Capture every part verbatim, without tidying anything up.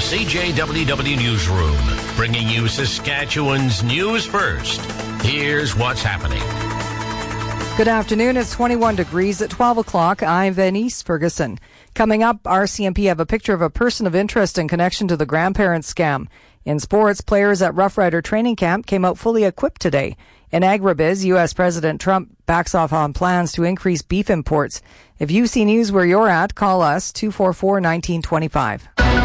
the C J W W Newsroom, bringing you Saskatchewan's news first. Here's what's happening. Good afternoon. It's twenty-one degrees at twelve o'clock. I'm Venice Ferguson. Coming up, R C M P have a picture of a person of interest in connection to the grandparents scam. In sports, players at Rough Rider training camp came out fully equipped today. In agribiz, U S President Trump backs off on plans to increase beef imports. If you see news where you're at, call us two four four, one nine two five.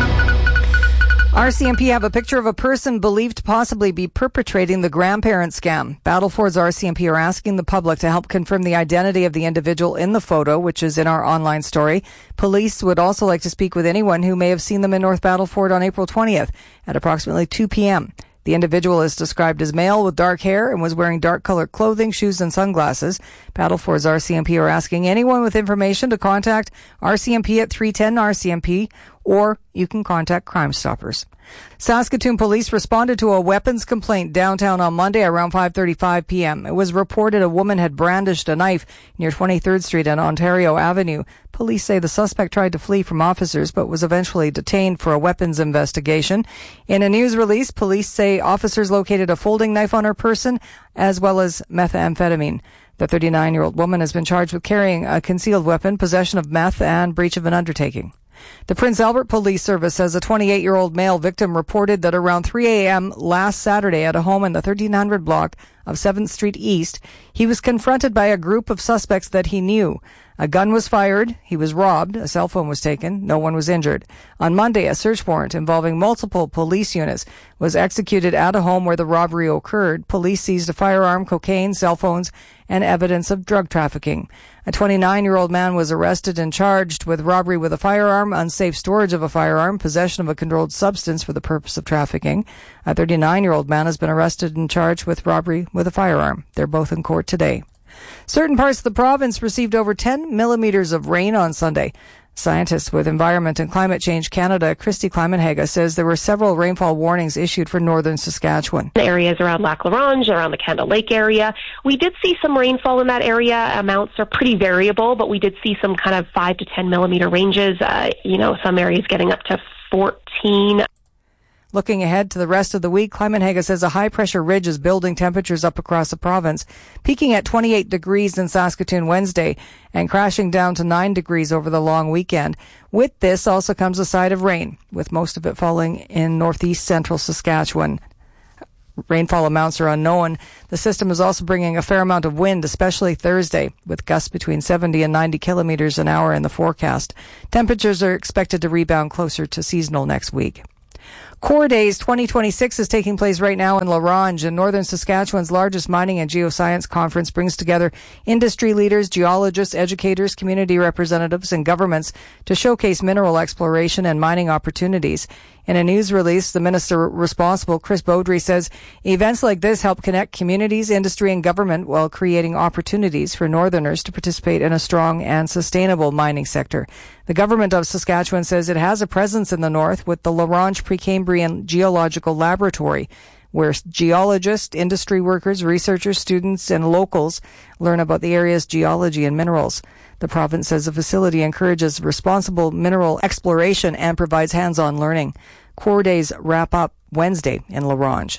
R C M P have a picture of a person believed to possibly be perpetrating the grandparent scam. Battleford's R C M P are asking the public to help confirm the identity of the individual in the photo, which is in our online story. Police would also like to speak with anyone who may have seen them in North Battleford on April twentieth at approximately two p.m. The individual is described as male with dark hair and was wearing dark-colored clothing, shoes, and sunglasses. Battleford's R C M P are asking anyone with information to contact R C M P at three ten R C M P, or you can contact Crime Stoppers. Saskatoon police responded to a weapons complaint downtown on Monday around five thirty-five p.m. It was reported a woman had brandished a knife near twenty-third Street and Ontario Avenue. Police say the suspect tried to flee from officers but was eventually detained for a weapons investigation. In a news release, police say officers located a folding knife on her person as well as methamphetamine. The thirty-nine-year-old woman has been charged with carrying a concealed weapon, possession of meth, and breach of an undertaking. The Prince Albert Police Service says a twenty-eight-year-old male victim reported that around three a.m. last Saturday at a home in the thirteen hundred block of seventh Street East, he was confronted by a group of suspects that he knew. A gun was fired, he was robbed, a cell phone was taken, no one was injured. On Monday, a search warrant involving multiple police units was executed at a home where the robbery occurred. Police seized a firearm, cocaine, cell phones, and evidence of drug trafficking. A twenty-nine-year-old man was arrested and charged with robbery with a firearm, unsafe storage of a firearm, possession of a controlled substance for the purpose of trafficking. A thirty-nine-year-old man has been arrested and charged with robbery with a firearm. They're both in court today. Certain parts of the province received over ten millimeters of rain on Sunday. Scientist with Environment and Climate Change Canada, Christy Climenhaga, says there were several rainfall warnings issued for northern Saskatchewan. The areas around Lac La Ronge, around the Canada Lake area, we did see some rainfall in that area. Amounts are pretty variable, but we did see some kind of five to ten millimeter ranges. Uh, you know, some areas getting up to fourteen. Looking ahead to the rest of the week, Climenhaga says a high-pressure ridge is building temperatures up across the province, peaking at twenty-eight degrees in Saskatoon Wednesday and crashing down to nine degrees over the long weekend. With this also comes a side of rain, with most of it falling in northeast central Saskatchewan. Rainfall amounts are unknown. The system is also bringing a fair amount of wind, especially Thursday, with gusts between seventy and ninety kilometers an hour in the forecast. Temperatures are expected to rebound closer to seasonal next week. Core Days twenty twenty-six is taking place right now in La Ronge, and Northern Saskatchewan's largest mining and geoscience conference brings together industry leaders, geologists, educators, community representatives, and governments to showcase mineral exploration and mining opportunities. In a news release, the minister responsible, Chris Beaudry, says events like this help connect communities, industry, and government while creating opportunities for Northerners to participate in a strong and sustainable mining sector. The government of Saskatchewan says it has a presence in the north with the La Ronge Precambrian Geological Laboratory, where geologists, industry workers, researchers, students, and locals learn about the area's geology and minerals. The province says the facility encourages responsible mineral exploration and provides hands-on learning. Core Days wrap up Wednesday in La Ronge.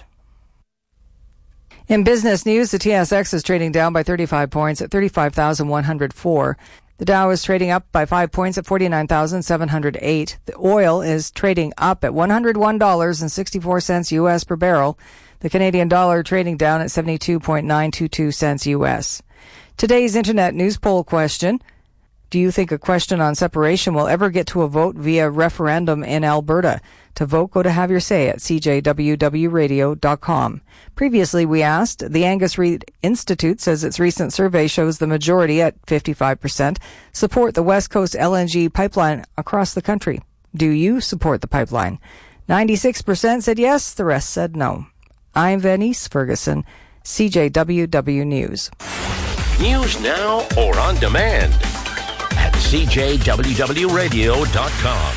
In business news, the T S X is trading down by thirty-five points at thirty-five thousand one hundred four. The Dow is trading up by five points at forty-nine thousand seven hundred eight. The oil is trading up at one hundred one dollars and sixty-four cents U S per barrel. The Canadian dollar trading down at seventy-two point nine two two cents U S. Today's Internet news poll question: do you think a question on separation will ever get to a vote via referendum in Alberta? To vote, go to Have Your Say at c j w w radio dot com. Previously, we asked, the Angus Reid Institute says its recent survey shows the majority, at fifty-five percent, support the West Coast L N G pipeline across the country. Do you support the pipeline? ninety-six percent said yes, the rest said no. I'm Venice Ferguson, C J W W News. News now or on demand at c j w w radio dot com.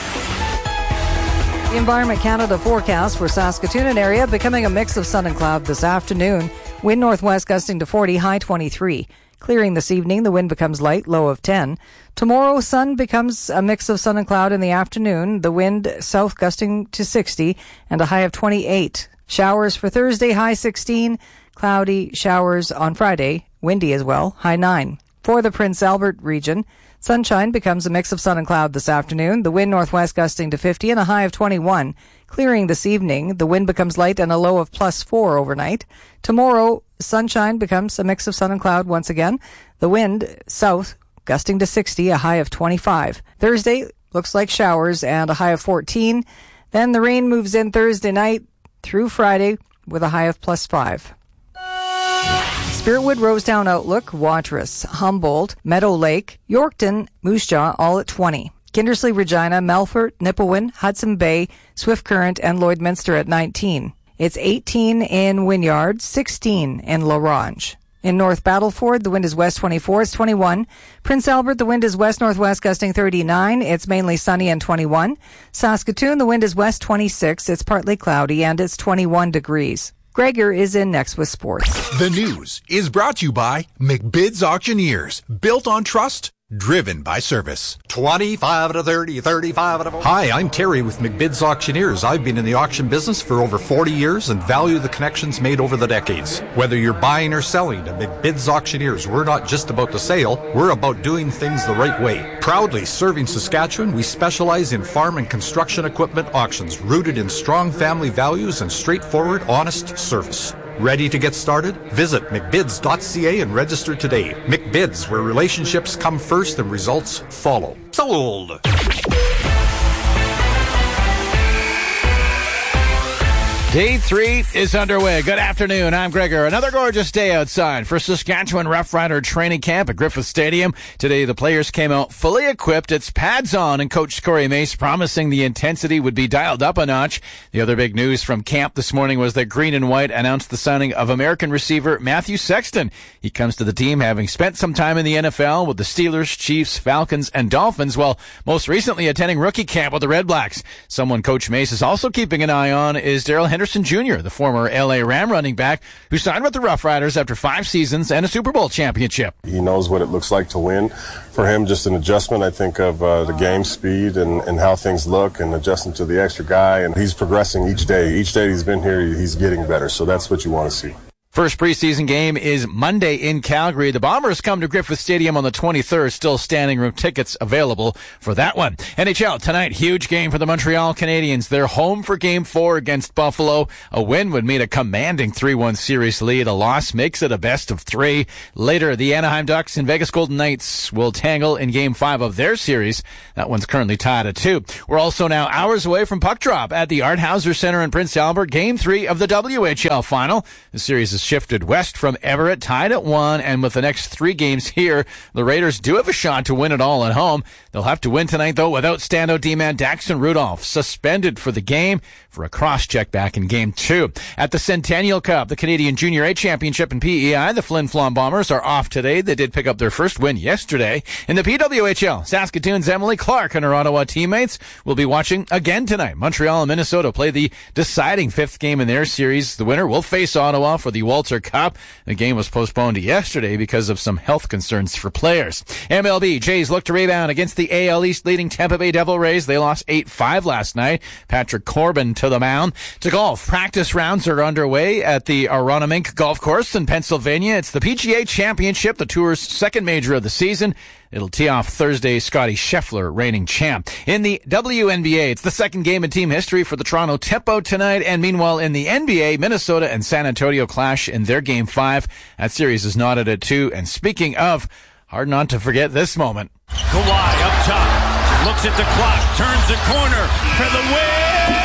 The Environment Canada forecast for Saskatoon and area becoming a mix of sun and cloud this afternoon. Wind northwest gusting to forty, high twenty-three. Clearing this evening, the wind becomes light, low of ten. Tomorrow, sun becomes a mix of sun and cloud in the afternoon. The wind south gusting to sixty and a high of twenty-eight. Showers for Thursday, high sixteen. Cloudy showers on Friday, windy as well, high nine. For the Prince Albert region, sunshine becomes a mix of sun and cloud this afternoon. The wind northwest gusting to fifty and a high of twenty-one. Clearing this evening, the wind becomes light and a low of plus four overnight. Tomorrow, sunshine becomes a mix of sun and cloud once again. The wind south gusting to sixty, a high of twenty-five. Thursday looks like showers and a high of fourteen. Then the rain moves in Thursday night through Friday with a high of plus five. Spiritwood, Rosetown Outlook, Watrous, Humboldt, Meadow Lake, Yorkton, Moose Jaw, all at twenty. Kindersley, Regina, Melfort, Nipawin, Hudson Bay, Swift Current, and Lloydminster at nineteen. It's eighteen in Wynyard, sixteen in La Ronge. In North Battleford, the wind is west twenty-four, it's twenty-one. Prince Albert, the wind is west-northwest gusting thirty-nine, it's mainly sunny and twenty-one. Saskatoon, the wind is west twenty-six, it's partly cloudy, and it's twenty-one degrees. Gregor is in next with sports. The news is brought to you by McBid's Auctioneers. Built on trust, driven by service. twenty-five to thirty, thirty-five to forty. Hi, I'm Terry with McBid's Auctioneers. I've been in the auction business for over forty years and value the connections made over the decades. Whether you're buying or selling at McBid's Auctioneers, we're not just about the sale, we're about doing things the right way. Proudly serving Saskatchewan, we specialize in farm and construction equipment auctions rooted in strong family values and straightforward, honest service. Ready to get started? Visit mcbids dot c a and register today. McBids, where relationships come first and results follow. Sold! Day three is underway. Good afternoon. I'm Gregor. Another gorgeous day outside for Saskatchewan Rough Rider training camp at Griffith Stadium. Today, the players came out fully equipped. It's pads on, and Coach Corey Mace promising the intensity would be dialed up a notch. The other big news from camp this morning was that Green and White announced the signing of American receiver Matthew Sexton. He comes to the team having spent some time in the N F L with the Steelers, Chiefs, Falcons, and Dolphins, while most recently attending rookie camp with the Red Blacks. Someone Coach Mace is also keeping an eye on is Darrell Henderson Junior, the former L A Ram running back who signed with the Rough Riders after five seasons and a Super Bowl championship. He knows what it looks like to win. For him, just an adjustment, I think, of uh, the game speed and, and how things look and adjusting to the extra guy. And he's progressing each day. Each day he's been here, he's getting better. So that's what you want to see. First preseason game is Monday in Calgary. The Bombers come to Griffith Stadium on the twenty-third. Still standing room tickets available for that one. N H L tonight, huge game for the Montreal Canadiens. They're home for game four against Buffalo. A win would mean a commanding three one series lead. A loss makes it a best of three. Later, the Anaheim Ducks and Vegas Golden Knights will tangle in game five of their series. That one's currently tied at two. We're also now hours away from puck drop at the Art Hauser Center in Prince Albert. Game three of the W H L final. The series is shifted west from Everett, tied at one, and with the next three games here, the Raiders do have a shot to win it all at home. They'll have to win tonight, though, without standout D-man Daxton Rudolph, suspended for the game for a cross-check back in game two. At the Centennial Cup, the Canadian Junior A Championship in P E I, the Flin Flon Bombers are off today. They did pick up their first win yesterday. In the P W H L, Saskatoon's Emily Clark and her Ottawa teammates will be watching again tonight. Montreal and Minnesota play the deciding fifth game in their series. The winner will face Ottawa for the Walter Cup. The game was postponed yesterday because of some health concerns for players. M L B, Jays look to rebound against the A L East leading Tampa Bay Devil Rays. They lost eight five last night. Patrick Corbin to the mound. To golf, practice rounds are underway at the Aronimink Golf Course in Pennsylvania. It's the P G A Championship, the tour's second major of the season. It'll tee off Thursday. Scotty Scheffler, reigning champ. In the W N B A, it's the second game in team history for the Toronto Tempo tonight. And meanwhile, in the N B A, Minnesota and San Antonio clash in their game five. That series is knotted at two. And speaking of, hard not to forget this moment. Kawhi up top, looks at the clock, turns the corner for the win.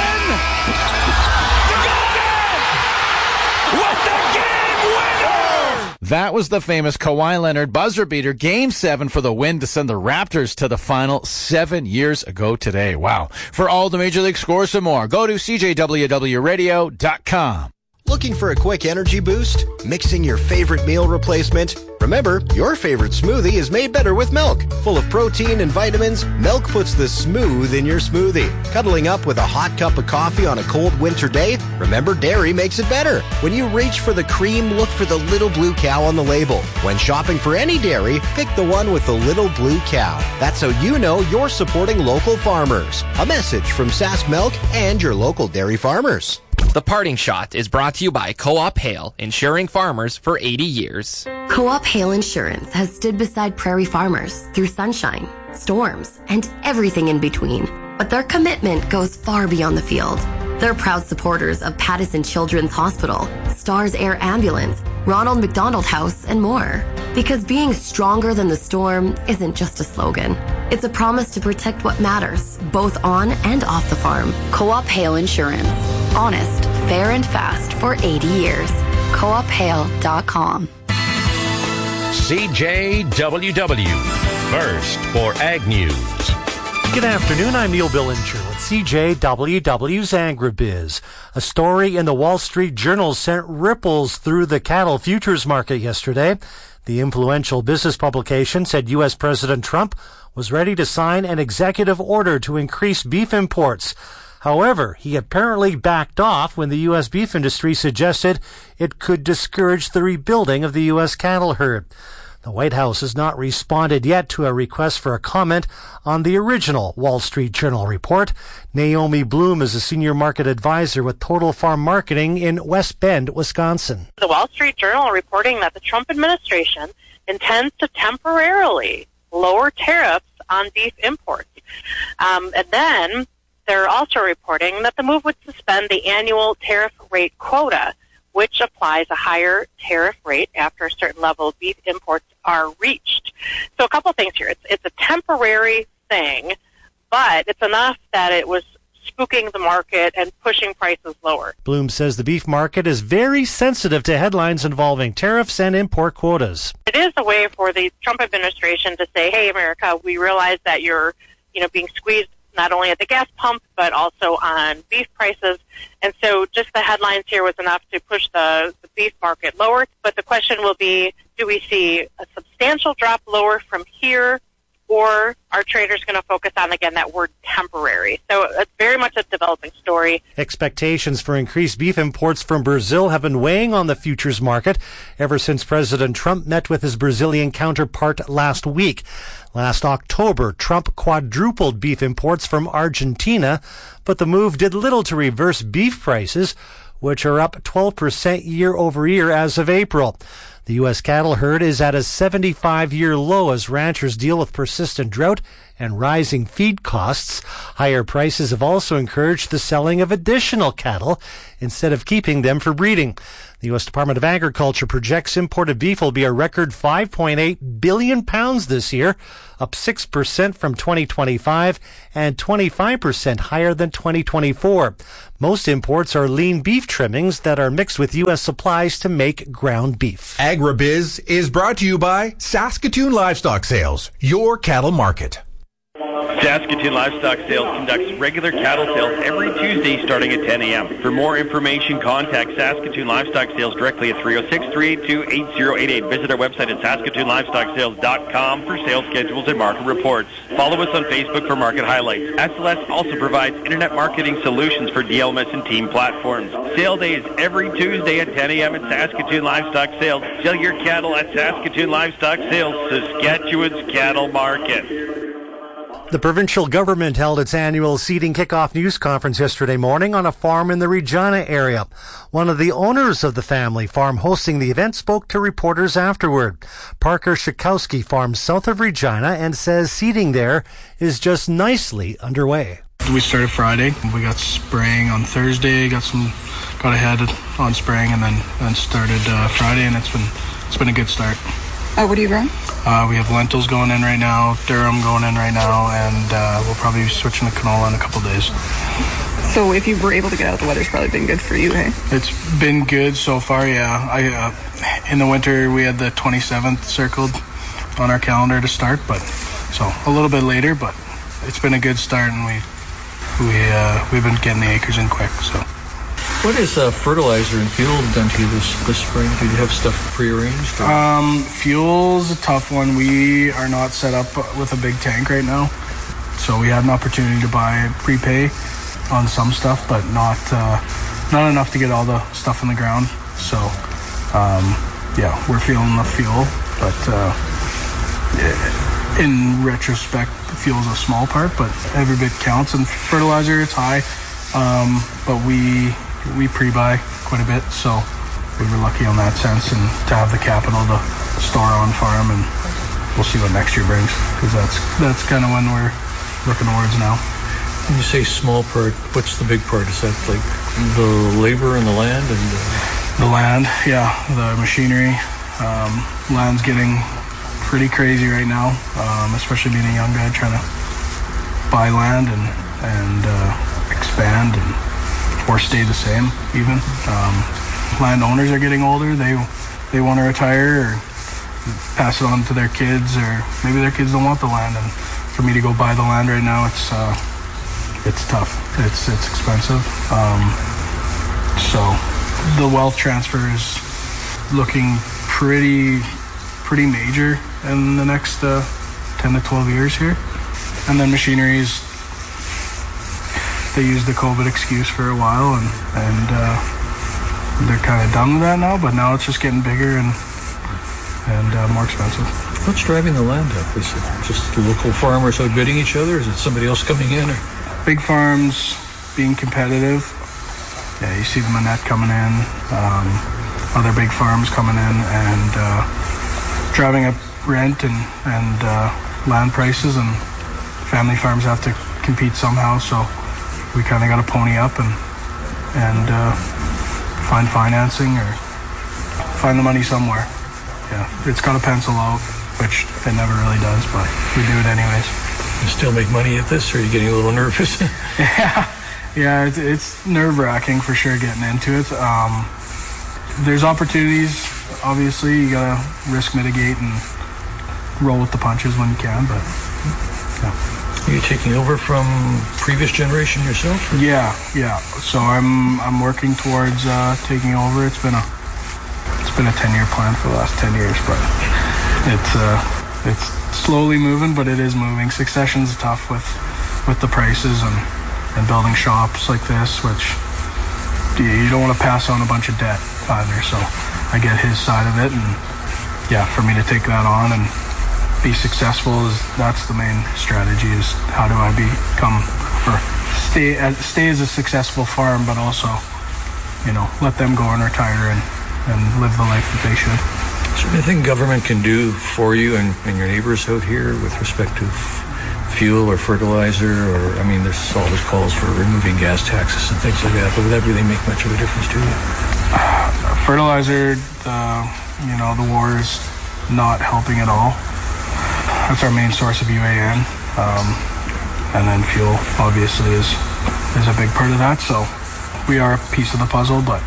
What the game winner! That was the famous Kawhi Leonard buzzer beater, game seven for the win to send the Raptors to the final seven years ago today. Wow. For all the Major League scores and more, go to C J W W radio dot com. Looking for a quick energy boost? Mixing your favorite meal replacement? Remember, your favorite smoothie is made better with milk. Full of protein and vitamins, milk puts the smooth in your smoothie. Cuddling up with a hot cup of coffee on a cold winter day? Remember, dairy makes it better. When you reach for the cream, look for the little blue cow on the label. When shopping for any dairy, pick the one with the little blue cow. That's how you know you're supporting local farmers. A message from Sask Milk and your local dairy farmers. The Parting Shot is brought to you by Co-op Hail, insuring farmers for eighty years. Co-op Hail Insurance has stood beside prairie farmers through sunshine, storms, and everything in between. But their commitment goes far beyond the field. They're proud supporters of Pattison Children's Hospital, Stars Air Ambulance, Ronald McDonald House, and more. Because being stronger than the storm isn't just a slogan. It's a promise to protect what matters, both on and off the farm. Co-op Hail Insurance. Honest, fair, and fast for eighty years. co op hail dot com. C J W W, first for Ag News. Good afternoon, I'm Neil Billinger with C J W W's AgriBiz. A story in the Wall Street Journal sent ripples through the cattle futures market yesterday. The influential business publication said U S President Trump was ready to sign an executive order to increase beef imports. However, he apparently backed off when the U S beef industry suggested it could discourage the rebuilding of the U S cattle herd. The White House has not responded yet to a request for a comment on the original Wall Street Journal report. Naomi Bloom is a senior market advisor with Total Farm Marketing in West Bend, Wisconsin. The Wall Street Journal reporting that the Trump administration intends to temporarily lower tariffs on beef imports. Um, and then they're also reporting that the move would suspend the annual tariff rate quota, which applies a higher tariff rate after a certain level of beef imports are reached. So a couple of things here. It's, it's a temporary thing, but it's enough that it was spooking the market and pushing prices lower. Bloom says the beef market is very sensitive to headlines involving tariffs and import quotas. It is a way for the Trump administration to say, hey, America, we realize that you're, you know, being squeezed not only at the gas pump, but also on beef prices. And so just the headlines here was enough to push the, the beef market lower. But the question will be, do we see a substantial drop lower from here, or are traders going to focus on, again, that word temporary? So it's very much a developing story. Expectations for increased beef imports from Brazil have been weighing on the futures market ever since President Trump met with his Brazilian counterpart last week. Last October, Trump quadrupled beef imports from Argentina, but the move did little to reverse beef prices, which are up twelve percent year over year as of April. The U S cattle herd is at a seventy-five-year low as ranchers deal with persistent drought and rising feed costs. Higher prices have also encouraged the selling of additional cattle instead of keeping them for breeding. The U S Department of Agriculture projects imported beef will be a record five point eight billion pounds this year, up six percent from twenty twenty-five and twenty-five percent higher than twenty twenty-four. Most imports are lean beef trimmings that are mixed with U S supplies to make ground beef. AgriBiz is brought to you by Saskatoon Livestock Sales, your cattle market. Saskatoon Livestock Sales conducts regular cattle sales every Tuesday starting at ten a.m. For more information, contact Saskatoon Livestock Sales directly at three oh six, three eight two, eight oh eight eight. Visit our website at saskatoon livestock sales dot com for sales schedules and market reports. Follow us on Facebook for market highlights. S L S also provides internet marketing solutions for D L M S and team platforms. Sale days every Tuesday at ten a.m. at Saskatoon Livestock Sales. Sell your cattle at Saskatoon Livestock Sales, Saskatchewan's cattle market. The provincial government held its annual seeding kickoff news conference yesterday morning on a farm in the Regina area. One of the owners of the family farm hosting the event spoke to reporters afterward. Parker Schakowsky farms south of Regina and says seeding there is just nicely underway. We started Friday. We got spraying on Thursday, got some, got ahead on spraying, and then, then started uh, Friday, and it's been it's been a good start. Uh, what are you growing? Uh, we have lentils going in right now, durum going in right now, and uh, we'll probably be switching to canola in a couple days. So if you were able to get out, the weather's probably been good for you, hey? It's been good so far, yeah. I uh, in the winter, we had the twenty-seventh circled on our calendar to start, but so a little bit later, but it's been a good start, and we, we, uh, we've been getting the acres in quick, so. What is uh, fertilizer and fuel done to you this, this spring? Do you have stuff prearranged? Or? Um, fuel's a tough one. We are not set up with a big tank right now. So we had an opportunity to buy prepay on some stuff, but not uh, not enough to get all the stuff in the ground. So, um, yeah, we're feeling the fuel. But uh, in retrospect, fuel's a small part, but every bit counts. And fertilizer, it's high, um, but we we pre-buy quite a bit. So we were lucky on that sense, and to have the capital to store on farm, and we'll see what next year brings, because that's, that's kind of when we're looking towards now. When you say small part, what's the big part? Is that like the labor and the land? and the, the land, yeah, the machinery. Um, land's getting pretty crazy right now, um, especially being a young guy trying to buy land and and uh, expand and or stay the same even. Um, landowners are getting older. They they want to retire or pass it on to their kids, or maybe their kids don't want the land, and for me to go buy the land right now, it's uh, it's tough. It's it's expensive. Um, so the wealth transfer is looking pretty pretty major in the next uh, ten to twelve years here. And then machineries, they used the COVID excuse for a while, and and uh, they're kind of done with that now. But now it's just getting bigger and and uh, more expensive. What's driving the land up? Is it just the local farmers outbidding each other? Is it somebody else coming in? Or? Big farms being competitive. Yeah, you see the Manette coming in, um, other big farms coming in, and uh, driving up rent and, and uh, land prices, and family farms have to compete somehow, so we kind of got to pony up and, and uh, find financing or find the money somewhere. Yeah, it's got to pencil out, which it never really does, but we do it anyways. You still make money at this, or are you getting a little nervous? yeah, yeah, it's, it's nerve-wracking for sure getting into it. Um, there's opportunities, obviously. You gotta risk mitigate and roll with the punches when you can, but yeah. Are you taking over from previous generation yourself? Or? Yeah, yeah. So I'm I'm working towards uh, taking over. It's been a it's been a ten-year plan for the last ten years, but it's uh, it's slowly moving, but it is moving. Succession's tough with with the prices and, and building shops like this, which you don't want to pass on a bunch of debt either. So I get his side of it, and yeah, for me to take that on and be successful is that's the main strategy. Is how do I become or stay as, stay as a successful farm, but also, you know, let them go and retire and, and live the life that they should. Is there anything government can do for you and, and your neighbors out here with respect to f- fuel or fertilizer? Or, I mean, there's always calls for removing gas taxes and things like that, but would that really make much of a difference to you? Uh, fertilizer, uh, you know, the war is not helping at all. That's our main source of U A N. Um, and then fuel, obviously, is is a big part of that. So we are a piece of the puzzle, but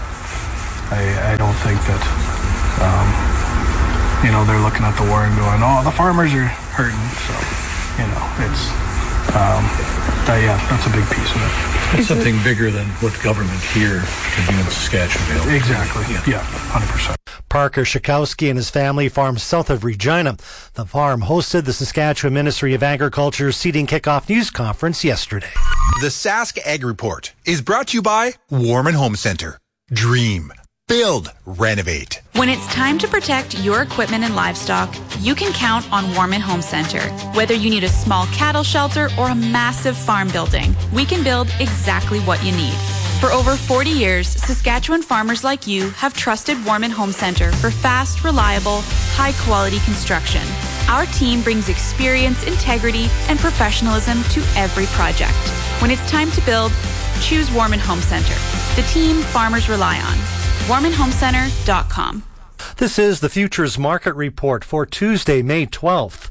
I, I don't think that... Um, You know, they're looking at the war and going, oh, the farmers are hurting. So, you know, it's, um, that, yeah, that's a big piece of it. It's something bigger than what government here can do in Saskatchewan. Exactly. Yeah, yeah, one hundred percent. Parker Schakowsky and his family farm south of Regina. The farm hosted the Saskatchewan Ministry of Agriculture Seeding Kickoff News Conference yesterday. The Sask Ag Report is brought to you by Warman Home Center. Dream. Build, renovate. When it's time to protect your equipment and livestock, you can count on Warman Home Center. Whether you need a small cattle shelter or a massive farm building, we can build exactly what you need. For over forty years, Saskatchewan farmers like you have trusted Warman Home Center for fast, reliable, high-quality construction. Our team brings experience, integrity, and professionalism to every project. When it's time to build, choose Warman Home Center, the team farmers rely on. warman home center dot com. This is the Futures Market Report for Tuesday, May twelfth.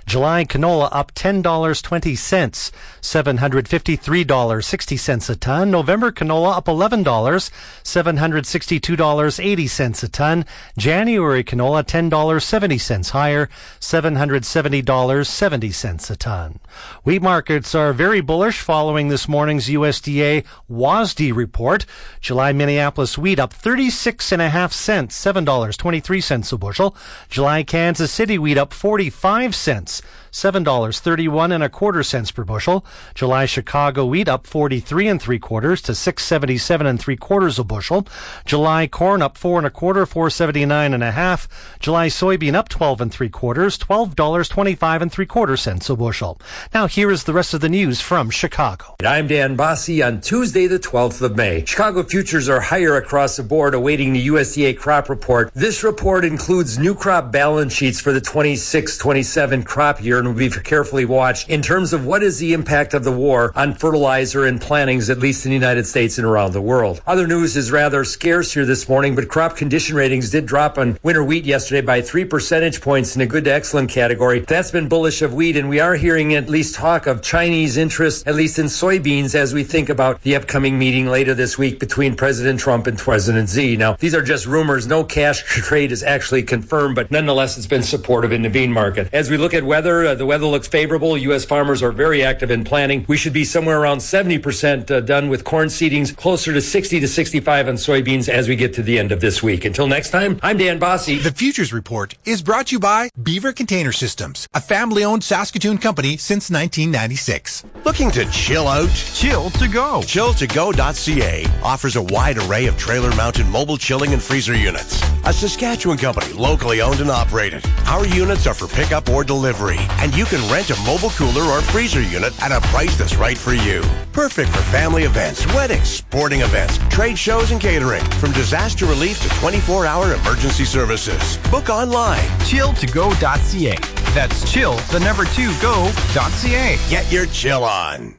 July canola up ten dollars and twenty cents, seven hundred fifty-three dollars and sixty cents a ton. November canola up eleven dollars, seven hundred sixty-two dollars and eighty cents a ton. January canola ten dollars and seventy cents higher, seven hundred seventy dollars and seventy cents a ton. Wheat markets are very bullish following this morning's U S D A W A S D report. July Minneapolis wheat up thirty-six and a half cents, seven dollars and twenty-three cents a bushel. July Kansas City wheat up forty-five cents, seven dollars and thirty-one and a quarter cents per bushel. July Chicago wheat up forty-three and three quarters to six seventy-seven and three quarters a bushel. July corn up four and a quarter, four seventy-nine and a half. July soybean up twelve and three quarters, twelve dollars twenty-five and three quarter cents a bushel. Now here is the rest of the news from Chicago. I'm Dan Bosse on Tuesday, the twelfth of May. Chicago futures are higher across the board awaiting the U S D A crop report. This report includes new crop balance sheets for the twenty-six twenty-seven crop year and will be carefully watched in terms of what is the impact of the war on fertilizer and plantings, at least in the United States and around the world. Other news is rather scarce here this morning, but crop condition ratings did drop on winter wheat yesterday by three percentage points in a good to excellent category. That's been bullish of wheat, and we are hearing at least talk of Chinese interest, at least in soybeans, as we think about the upcoming meeting later this week between President Trump and President Xi. Now, these are just rumors. No cash trade is actually confirmed, but nonetheless, it's been supportive in the bean market. As we look at weather, uh, the weather looks favorable. U S farmers are very active in planting. We should be somewhere around seventy percent uh, done with corn seedings, closer to sixty to sixty-five on soybeans as we get to the end of this week. Until next time, I'm Dan Bosse. The Futures Report is brought to you by Beaver Container Systems, a family-owned Saskatoon company since nineteen ninety-six. Looking to chill out? Chill to go. chill to go dot c a offers a wide array of trailer-mounted mobile chilling and freezer units. A Saskatchewan company, locally owned and operated. Our units are for pickup or delivery, and you can rent a mobile cooler or freezer unit at a price that's right for you. Perfect for family events, weddings, sporting events, trade shows, and catering. From disaster relief to twenty-four hour emergency services. Book online. chill to go dot c a. That's chill, the number two, go dot c a. Get your chill on.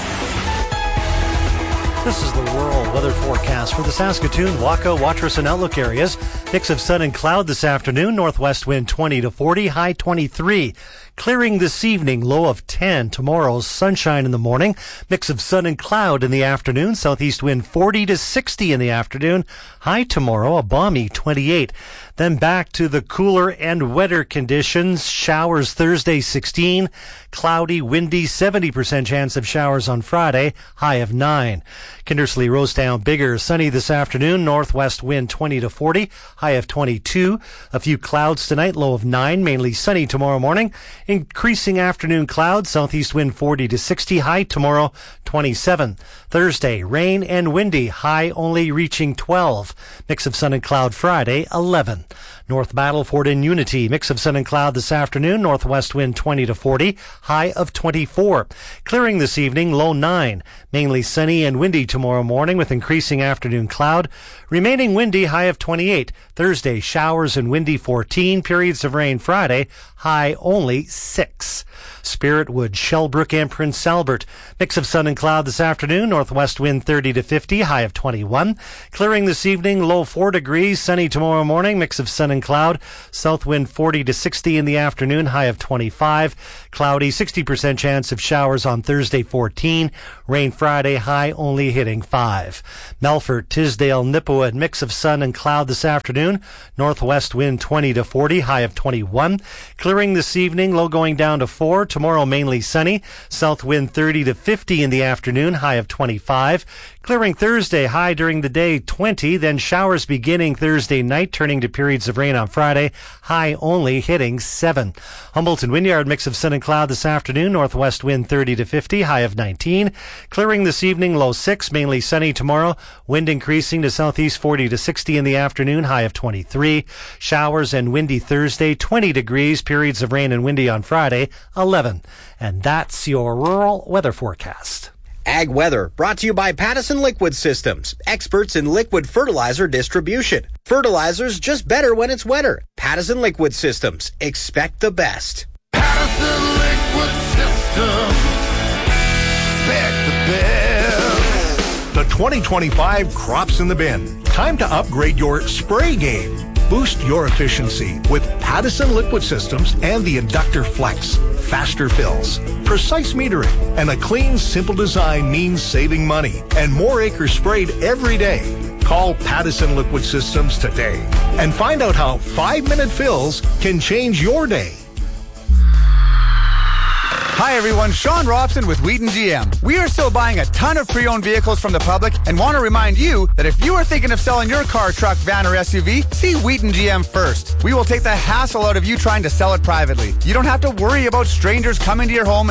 This is the Rural Weather Forecast for the Saskatoon, Waka, Watrous, and Outlook areas. Mix of sun and cloud this afternoon. Northwest wind twenty to forty, high twenty-three. Clearing this evening, low of ten. Tomorrow, sunshine in the morning. Mix of sun and cloud in the afternoon. Southeast wind forty to sixty in the afternoon. High tomorrow, a balmy twenty-eight. Then back to the cooler and wetter conditions. Showers Thursday, sixteen. Cloudy, windy, seventy percent chance of showers on Friday. High of nine. Kindersley, Rosedown, Bigger, sunny this afternoon. Northwest wind twenty to forty. High of twenty-two. A few clouds tonight, low of nine. Mainly sunny tomorrow morning. Increasing afternoon clouds, southeast wind forty to sixty, high tomorrow twenty-seven. Thursday, rain and windy, high only reaching twelve. Mix of sun and cloud Friday, eleven. North Battleford and Unity, mix of sun and cloud this afternoon, northwest wind twenty to forty, high of twenty-four. Clearing this evening, low nine. Mainly sunny and windy tomorrow morning with increasing afternoon cloud. Remaining windy, high of twenty-eight. Thursday, showers and windy fourteen. Periods of rain Friday, high only six. Spiritwood, Shellbrook, and Prince Albert. Mix of sun and cloud this afternoon. Northwest wind thirty to fifty, high of twenty-one. Clearing this evening, low four degrees. Sunny tomorrow morning. Mix of sun and cloud. South wind forty to sixty in the afternoon, high of twenty-five. Cloudy, sixty percent chance of showers on Thursday, fourteen. Rain Friday, high only hitting five. Melfort, Tisdale, Nipawin, mix of sun and cloud this afternoon. Northwest wind twenty to forty, high of twenty-one. Clearing this evening, low going down to four. Tomorrow mainly sunny. South wind thirty to fifty in the afternoon, high of twenty-five. Clearing Thursday, high during the day twenty. Then showers beginning Thursday night, turning to periods of rain on Friday. High only hitting seven. Humboldt and Wynyard, mix of sun and cloud this afternoon. Northwest wind thirty to fifty, high of nineteen. Clearing this evening, low six. Mainly sunny tomorrow. Wind increasing to southeast forty to sixty in the afternoon, high of twenty-three. Showers and windy Thursday, twenty degrees. Periods of rain and windy on Friday, eleven. And that's your rural weather forecast. Ag Weather, brought to you by Pattison Liquid Systems, experts in liquid fertilizer distribution. Fertilizer's just better when it's wetter. Pattison Liquid Systems, expect the best. Pattison Liquid Systems, expect the best. The twenty twenty-five crop's in the bin. Time to upgrade your spray game. Boost your efficiency with Pattison Liquid Systems and the Inductor Flex. Faster fills, precise metering, and a clean, simple design means saving money and more acres sprayed every day. Call Pattison Liquid Systems today and find out how five-minute fills can change your day. Hi everyone, Sean Robson with Wheaton G M. We are still buying a ton of pre-owned vehicles from the public and want to remind you that if you are thinking of selling your car, truck, van, or S U V, see Wheaton G M first. We will take the hassle out of you trying to sell it privately. You don't have to worry about strangers coming to your home